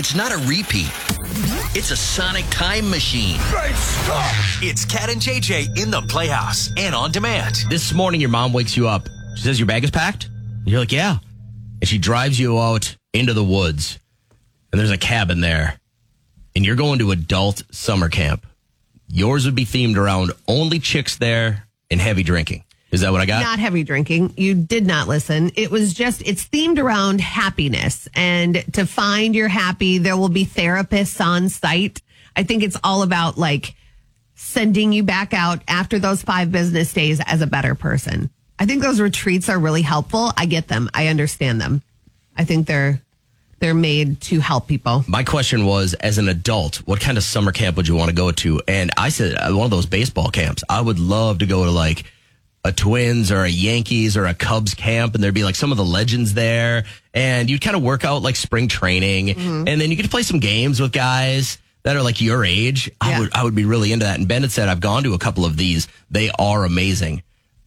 It's not a repeat. It's a sonic time machine. Great stuff! It's Cat and JJ in the Playhouse and on demand. This morning, your mom wakes you up. She says, your bag is packed? And you're like, yeah. And she drives you out into the woods. And there's a cabin there. And you're going to adult summer camp. Yours would be themed around only chicks there and heavy drinking. Is that what I got? Not heavy drinking. You did not listen. It was just, it's themed around happiness. And to find your happy, there will be therapists on site. I think it's all about like sending you back out after those 5 business days as a better person. I think those retreats are really helpful. I get them. I understand them. I think they're made to help people. My question was, as an adult, what kind of summer camp would you want to go to? And I said, one of those baseball camps. I would love to go to like a Twins or a Yankees or a Cubs camp, and there'd be like some of the legends there, and you'd kind of work out like spring training, and then you get to play some games with guys that are like your age. Yeah. I would be really into that. And Bennett said, I've gone to a couple of these. They are amazing.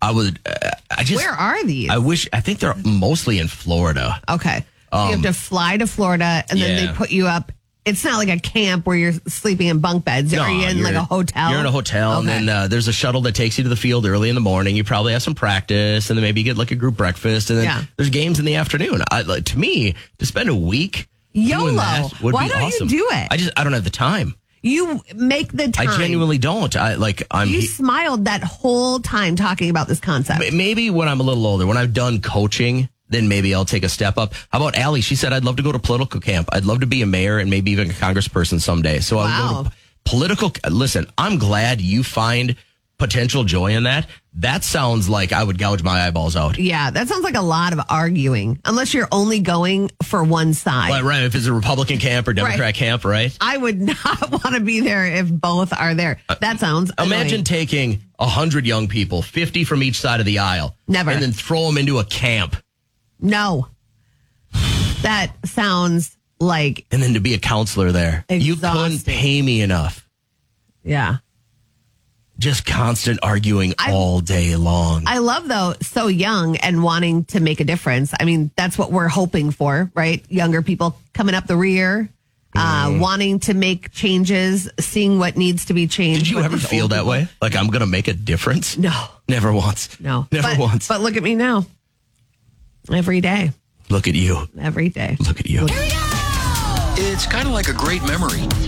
Where are these? I think they're mostly in Florida. Okay. So you have to fly to Florida, and then they put you up. It's not like a camp where you're sleeping in bunk beds. Are you in like a hotel? You're in a hotel, okay. and then there's a shuttle that takes you to the field early in the morning. You probably have some practice, and then maybe you get like a group breakfast, and then there's games in the afternoon. To me, to spend a week doing that would Why be don't awesome. you do it? I don't have the time. You make the time. I genuinely don't. You smiled that whole time talking about this concept. Maybe when I'm a little older, when I've done coaching, then maybe I'll take a step up. How about Allie? She said, I'd love to go to political camp. I'd love to be a mayor and maybe even a congressperson someday. So I would go to political. Listen, I'm glad you find potential joy in that. That sounds like I would gouge my eyeballs out. Yeah, that sounds like a lot of arguing, unless you're only going for one side. Right. If it's a Republican camp or Democrat camp, right? I would not want to be there if both are there. That sounds Imagine annoying. taking 100 young people, 50 from each side of the aisle. Never. And then throw them into a camp. No. That sounds like... And then to be a counselor there. Exhausting. You couldn't pay me enough. Yeah. Just constant arguing all day long. I love, though, so young and wanting to make a difference. I mean, that's what we're hoping for, right? Younger people coming up the rear, wanting to make changes, seeing what needs to be changed. Did you ever feel that way? Like, I'm going to make a difference? No. Never once. No. Never once. But look at me now. Every day. Look at you. Every day. Look at you. It's kind of like a great memory.